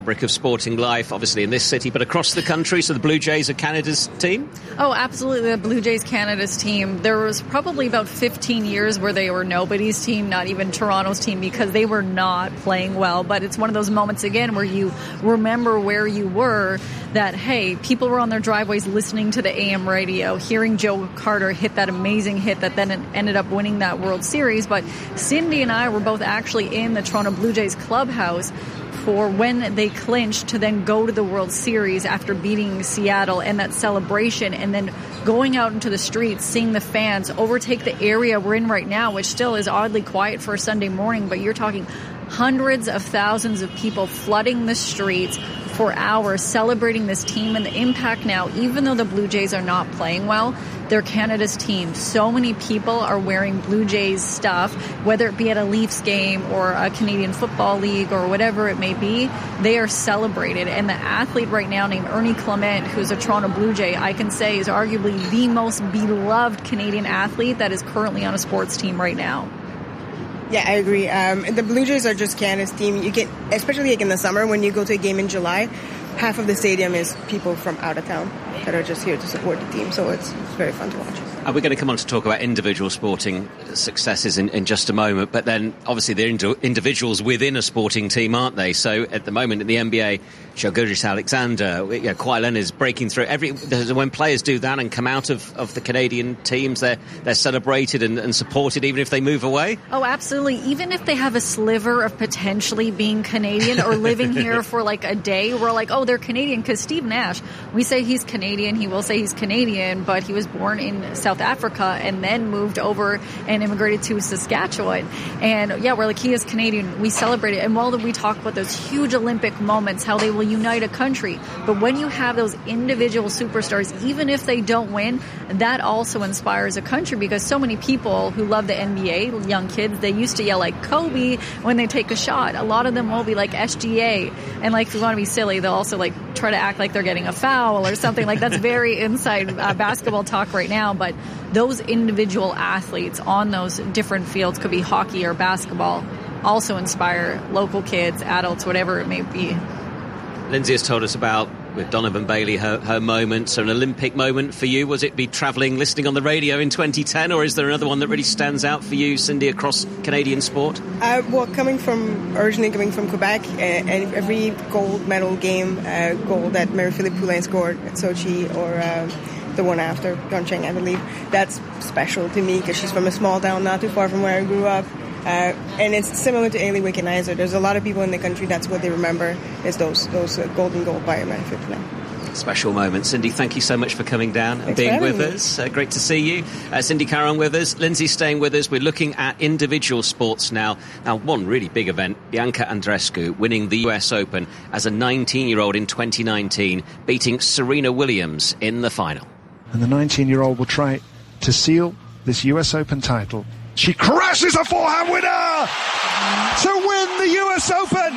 Brick of sporting life, obviously in this city, but across the country. So the Blue Jays are Canada's team? Oh, absolutely. The Blue Jays Canada's team. There was probably about 15 years where they were nobody's team, not even Toronto's team, because they were not playing well. But it's one of those moments, again, where you remember where you were, that, hey, people were on their driveways listening to the AM radio, hearing Joe Carter hit that amazing hit that then ended up winning that World Series. But Cindy and I were both actually in the Toronto Blue Jays clubhouse for when they clinched to then go to the World Series after beating Seattle, and that celebration, and then going out into the streets, seeing the fans overtake the area we're in right now, which still is oddly quiet for a Sunday morning, but you're talking hundreds of thousands of people flooding the streets for hours, celebrating this team and the impact now. Even though the Blue Jays are not playing well, they're Canada's team. So many people are wearing Blue Jays stuff, whether it be at a Leafs game or a Canadian Football League or whatever it may be. They are celebrated. And the athlete right now named Ernie Clement, who's a Toronto Blue Jay, I can say is arguably the most beloved Canadian athlete that is currently on a sports team right now. Yeah, I agree. The Blue Jays are just Canada's team. You get, especially like in the summer when you go to a game in July, half of the stadium is people from out of town that are just here to support the team. So it's very fun to watch. We're going to come on to talk about individual sporting successes in just a moment, but then obviously they're individuals within a sporting team, aren't they? So at the moment in the NBA, Shai Gilgeous-Alexander, Kawhi Leonard is breaking through. When players do that and come out of the Canadian teams, they're celebrated and supported even if they move away? Oh, absolutely. Even if they have a sliver of potentially being Canadian or living here for like a day, we're like, oh, they're Canadian. Because Steve Nash, we say he's Canadian, he will say he's Canadian, but he was born in South Africa and then moved over and immigrated to Saskatchewan. And yeah, we're like, he is Canadian. We celebrate it. And while we talk about those huge Olympic moments, how they will unite a country, but when you have those individual superstars, even if they don't win, that also inspires a country, because so many people who love the NBA, young kids, they used to yell like Kobe when they take a shot. A lot of them will be like SGA, and like if you want to be silly, they'll also like try to act like they're getting a foul or something. Like that's very inside basketball talk right now. But those individual athletes on those different fields, could be hockey or basketball, also inspire local kids, adults, whatever it may be. Lindsay has told us about, with Donovan Bailey, her moment. So an Olympic moment for you, was it be travelling, listening on the radio in 2010, or is there another one that really stands out for you, Cindy, across Canadian sport? Well, originally coming from Quebec, and every gold medal game, goal that Marie-Philippe Poulin scored at Sochi, or the one after Pyeongchang, I believe, that's special to me because she's from a small town not too far from where I grew up. And it's similar to Ailey Wickenheiser. There's a lot of people in the country, that's what they remember, is those golden goal by Marie-Philippe Poulin. Special moment. Cindy, thank you so much for coming down and being with us. Great to see you. Cindy Caron with us. Lindsay staying with us. We're looking at individual sports now. Now, one really big event, Bianca Andreescu winning the US Open as a 19-year-old in 2019, beating Serena Williams in the final. And the 19-year-old will try to seal this US Open title. She crashes a forehand winner to win the US Open.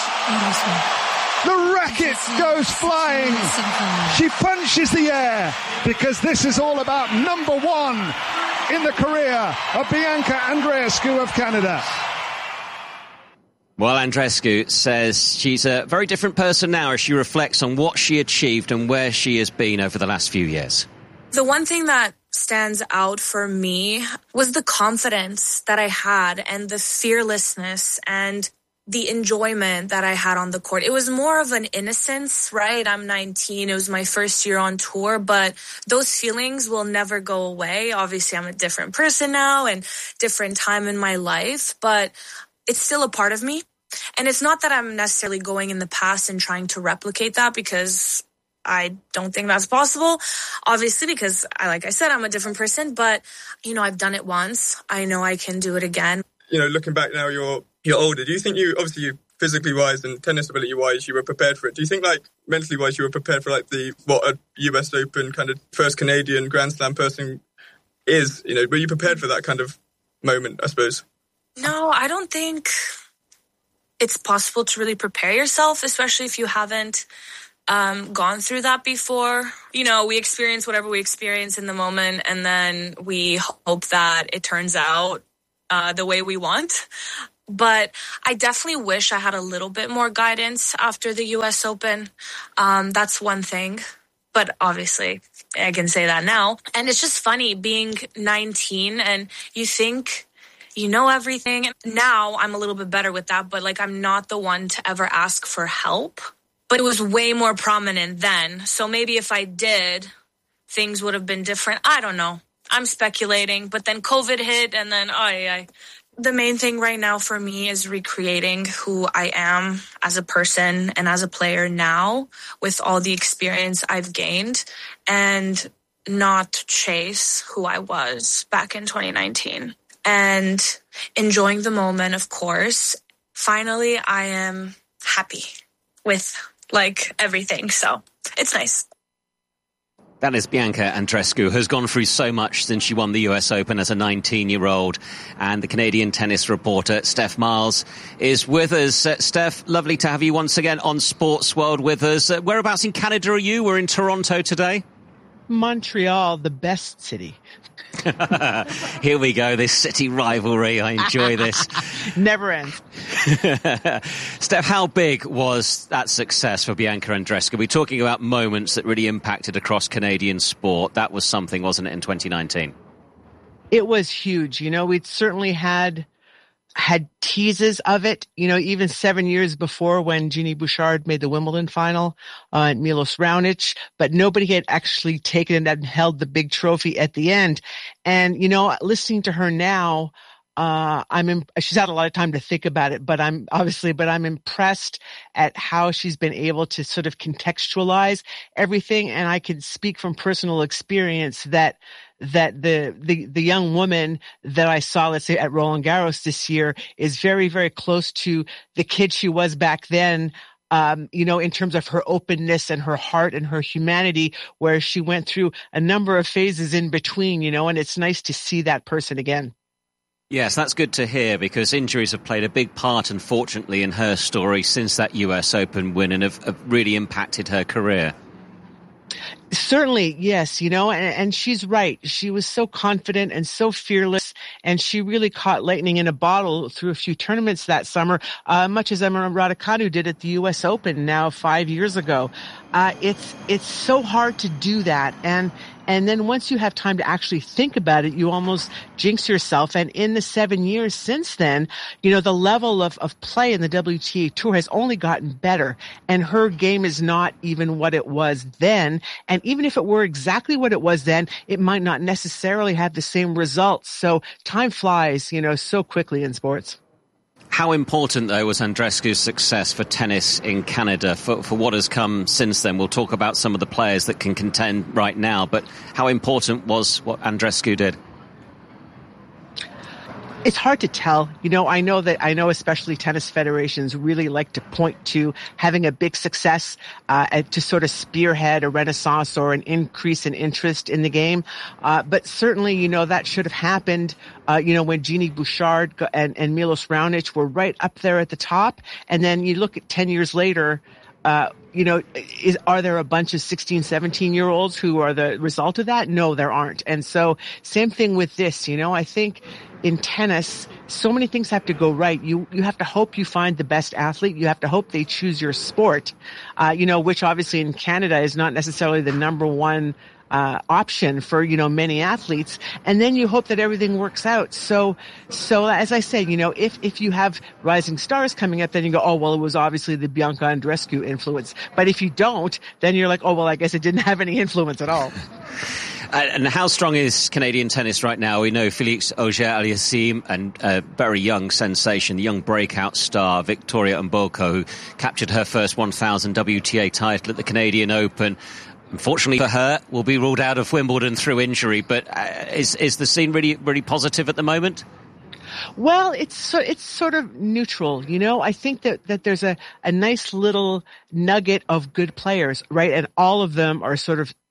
The racket goes flying. She punches the air because this is all about number one in the career of Bianca Andreescu of Canada. Well, Andreescu says she's a very different person now as she reflects on what she achieved and where she has been over the last few years. The one thing that stands out for me was the confidence that I had and the fearlessness and the enjoyment that I had on the court. It was more of an innocence, right? I'm 19. It was my first year on tour, but those feelings will never go away. Obviously, I'm a different person now and different time in my life, but it's still a part of me. And it's not that I'm necessarily going in the past and trying to replicate that, because I don't think that's possible, obviously, because like I said, I'm a different person, but I've done it once. I know I can do it again. Looking back now, you're older. Do you think you physically wise and tennis ability wise, you were prepared for it? Do you think mentally wise, you were prepared for what a US Open kind of first Canadian Grand Slam person is? Were you prepared for that kind of moment, I suppose? No, I don't think it's possible to really prepare yourself, especially if you haven't gone through that before. We experience whatever we experience in the moment, and then we hope that it turns out the way we want. But I definitely wish I had a little bit more guidance after the US Open. That's one thing. But obviously, I can say that now. And it's just funny being 19 and you think you know everything. Now I'm a little bit better with that, but like I'm not the one to ever ask for help. But it was way more prominent then. So maybe if I did, things would have been different. I don't know. I'm speculating. But then COVID hit and then, the main thing right now for me is recreating who I am as a person and as a player now with all the experience I've gained and not chase who I was back in 2019 and enjoying the moment, of course. Finally, I am happy with like everything. So it's nice. That is Bianca Andreescu, who's gone through so much since she won the US Open as a 19-year-old. And the Canadian tennis reporter, Steph Miles, is with us. Steph, lovely to have you once again on Sports World with us. Whereabouts in Canada are you? We're in Toronto today. Montreal, the best city. Here we go, this city rivalry. I enjoy this. Never ends. Steph, how big was that success for Bianca Andreescu? We're talking about moments that really impacted across Canadian sport. That was something, wasn't it, in 2019? It was huge. You know, we'd certainly had teases of it, you know, even 7 years before when Genie Bouchard made the Wimbledon final and Milos Raonic, but nobody had actually taken it and held the big trophy at the end. And, you know, listening to her now, she's had a lot of time to think about it, but I'm impressed at how she's been able to sort of contextualize everything. And I can speak from personal experience that the young woman that I saw, let's say, at Roland Garros this year is very, very close to the kid she was back then, you know, in terms of her openness and her heart and her humanity, where she went through a number of phases in between, you know, and it's nice to see that person again. Yes, that's good to hear because injuries have played a big part, unfortunately, in her story since that US Open win and have really impacted her career. Certainly, yes, you know, and she's right. She was so confident and so fearless, and she really caught lightning in a bottle through a few tournaments that summer, much as Emma Raducanu did at the U.S. Open now 5 years ago. It's so hard to do that, and then once you have time to actually think about it, you almost jinx yourself. And in the 7 years since then, you know, the level of play in the WTA Tour has only gotten better. And her game is not even what it was then. And even if it were exactly what it was then, it might not necessarily have the same results. So time flies, you know, so quickly in sports. How important, though, was Andreescu's success for tennis in Canada for what has come since then? We'll talk about some of the players that can contend right now, but how important was what Andreescu did? It's hard to tell. You know, I know especially tennis federations really like to point to having a big success to sort of spearhead a renaissance or an increase in interest in the game. But certainly, you know, that should have happened, you know, when Genie Bouchard and Milos Raonic were right up there at the top. And then you look at 10 years later, you know, are there a bunch of 16, 17-year-olds who are the result of that? No, there aren't. And so same thing with this, you know, I think in tennis, so many things have to go right. You have to hope you find the best athlete. You have to hope they choose your sport, you know, which obviously in Canada is not necessarily the number one option for, you know, many athletes. And then you hope that everything works out. So as I said, you know, if you have rising stars coming up, then you go, oh, well, it was obviously the Bianca Andreescu influence. But if you don't, then you're like, oh, well, I guess it didn't have any influence at all. And how strong is Canadian tennis right now? We know Felix Auger-Aliassime and a very young sensation, the young breakout star, Victoria Mboko, who captured her first 1,000 WTA title at the Canadian Open. Unfortunately for her, will be ruled out of Wimbledon through injury. But is the scene really, really positive at the moment? Well, it's sort of neutral, you know. I think that there's a nice little nugget of good players, right? And all of them are sort of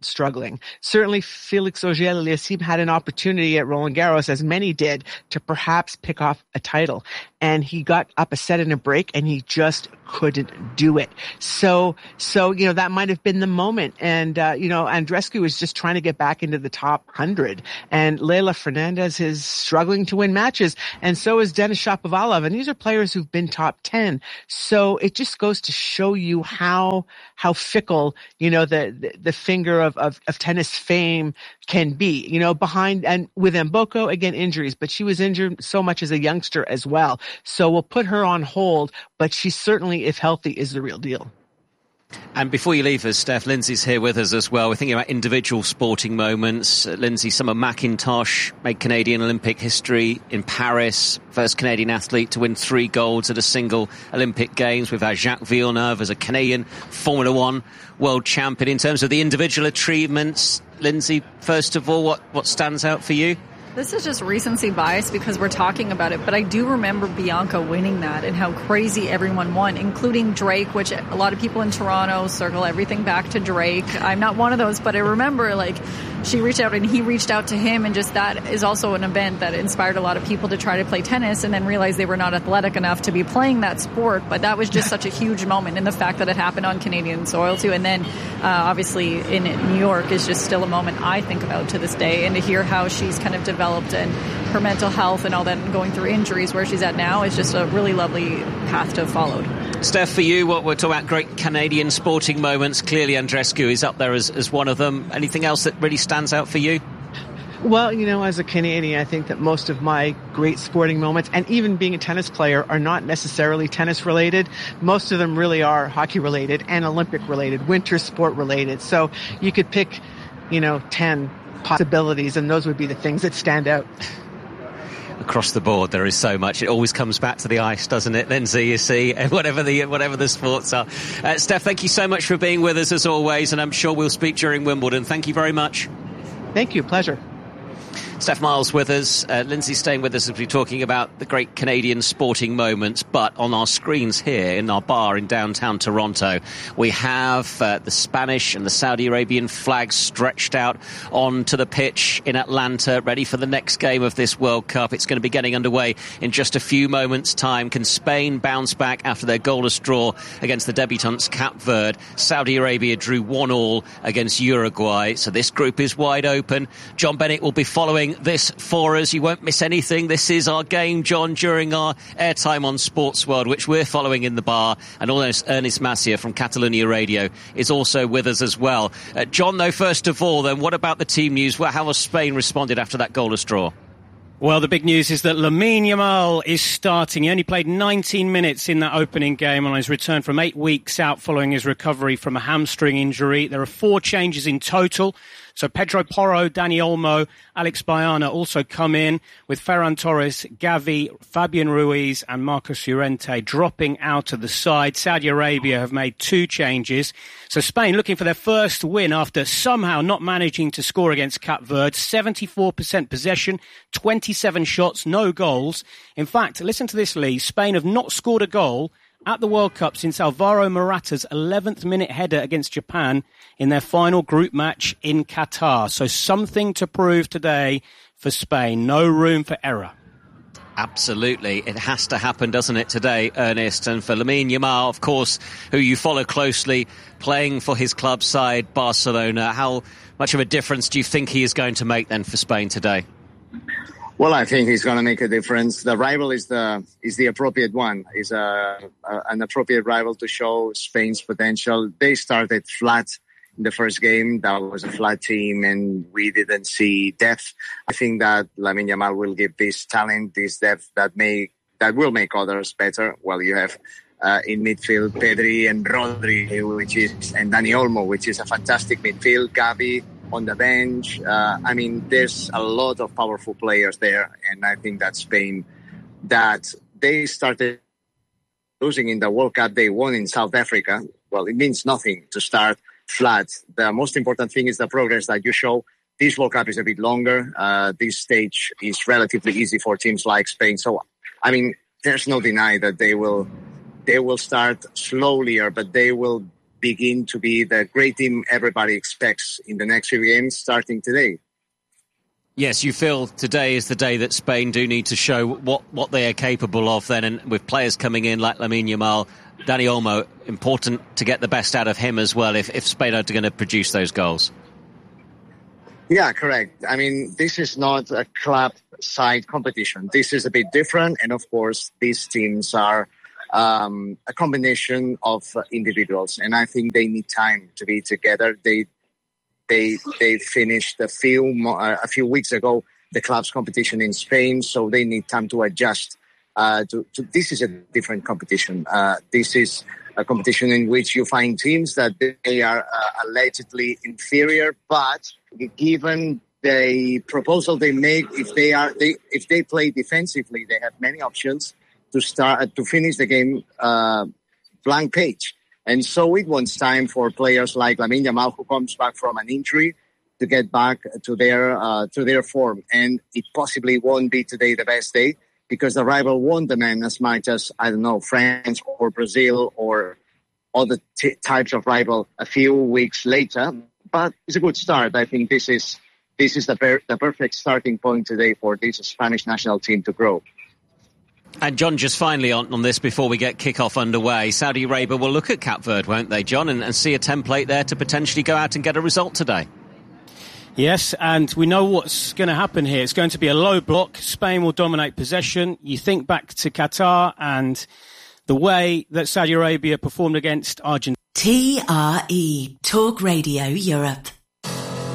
struggling. Certainly, Felix Auger-Aliassime had an opportunity at Roland Garros, as many did, to perhaps pick off a title. And he got up a set in a break, and he just couldn't do it. So that might have been the moment. And Andreescu is just trying to get back into the top 100, and Leylah Fernandez is struggling to win matches, and so is Denis Shapovalov. And these are players who've been top 10. So it just goes to show you how fickle, the finger of tennis fame can be, behind, and with Mboko, again, injuries, but she was injured so much as a youngster as well. So we'll put her on hold, but she certainly, if healthy, is the real deal. And before you leave us, Steph, Lindsay's here with us as well. We're thinking about individual sporting moments. Lindsay, Summer McIntosh made Canadian Olympic history in Paris. First Canadian athlete to win 3 golds at a single Olympic Games. We've had Jacques Villeneuve as a Canadian Formula One world champion. In terms of the individual achievements, Lindsay, first of all, what stands out for you? This is just recency bias because we're talking about it, but I do remember Bianca winning that and how crazy everyone won, including Drake, which a lot of people in Toronto circle everything back to Drake. I'm not one of those, but I remember she reached out and he reached out to him, and just that is also an event that inspired a lot of people to try to play tennis and then realize they were not athletic enough to be playing that sport. But that was just such a huge moment, and the fact that it happened on Canadian soil too, and then obviously in New York is just still a moment I think about to this day. And to hear how she's kind of developed and her mental health and all that, and going through injuries, where she's at now, is just a really lovely path to have followed. Steph, for you, what we're talking about great Canadian sporting moments, clearly Andreescu is up there as one of them. Anything else that really stands out for you? Well, as a Canadian, I think that most of my great sporting moments, and even being a tennis player, are not necessarily tennis related. Most of them really are hockey related and Olympic related, winter sport related. So you could pick, 10 possibilities, and those would be the things that stand out. Across the board, there is so much. It always comes back to the ice, doesn't it, Lindsay? You see, whatever the sports are. Steph, thank you so much for being with us as always, and I'm sure we'll speak during Wimbledon. Thank you very much. Thank you. Pleasure. Steph Miles with us. Lindsay staying with us as we're talking about the great Canadian sporting moments. But on our screens here in our bar in downtown Toronto, we have the Spanish and the Saudi Arabian flags stretched out onto the pitch in Atlanta, ready for the next game of this World Cup. It's going to be getting underway in just a few moments' time. Can Spain bounce back after their goalless draw against the debutants Cape Verde? Saudi Arabia drew 1-1 against Uruguay. So this group is wide open. John Bennett will be following this for us. You won't miss anything. This is our game, John, during our airtime on Sports World, which we're following in the bar. And almost Ernest Macia from Catalonia Radio is also with us as well. John, though, first of all, then, what about the team news? How has Spain responded after that goalless draw? Well, the big news is that Lamine Yamal is starting. He only played 19 minutes in that opening game on his return from 8 weeks out following his recovery from a hamstring injury. There are 4 changes in total. So Pedro Porro, Dani Olmo, Alex Bayana also come in, with Ferran Torres, Gavi, Fabian Ruiz and Marcos Llorente dropping out of the side. Saudi Arabia have made 2 changes. So Spain looking for their first win after somehow not managing to score against Cape Verde. 74% possession, 27 shots, no goals. In fact, listen to this, Lee. Spain have not scored a goal at the World Cup since Alvaro Morata's 11th minute header against Japan in their final group match in Qatar. So something to prove today for Spain. No room for error. Absolutely. It has to happen, doesn't it, today, Ernest? And for Lamine Yamal, of course, who you follow closely, playing for his club side, Barcelona, how much of a difference do you think he is going to make then for Spain today? Well, I think he's going to make a difference. The rival is the appropriate one. Is an appropriate rival to show Spain's potential. They started flat in the first game. That was a flat team, and we didn't see depth. I think that Lamine Yamal will give this talent, this depth that will make others better. Well, you have in midfield Pedri and Rodri, and Dani Olmo, which is a fantastic midfield. Gavi on the bench. There's a lot of powerful players there, and I think that Spain, that they started losing in the World Cup they won in South Africa. Well, it means nothing to start flat. The most important thing is the progress that you show. This World Cup is a bit longer. This stage is relatively easy for teams like Spain. So, there's no deny that they will start slowlier, but they will begin to be the great team everybody expects in the next few games starting today. Yes, you feel today is the day that Spain do need to show what they are capable of then, and with players coming in like Lamine Yamal, Dani Olmo, important to get the best out of him as well if Spain are going to produce those goals. Yeah, correct. I mean, this is not a club side competition. This is a bit different, and of course, these teams are a combination of individuals, and I think they need time to be together. They finished a few weeks ago the club's competition in Spain, so they need time to adjust. This is a different competition. This is a competition in which you find teams that they are allegedly inferior, but given the proposal they make, if they play defensively, they have many options to finish the game blank page. And so it wants time for players like Lamine Yamal, who comes back from an injury, to get back to their form. And it possibly won't be today the best day because the rival won't demand as much as, I don't know, France or Brazil or other types of rival a few weeks later. But it's a good start. I think this is the perfect starting point today for this Spanish national team to grow. And John, just finally on this before we get kick-off underway, Saudi Arabia will look at Cape Verde, won't they, John, and see a template there to potentially go out and get a result today? Yes, and we know what's going to happen here. It's going to be a low block. Spain will dominate possession. You think back to Qatar and the way that Saudi Arabia performed against Argentina. TRE, Talk Radio Europe.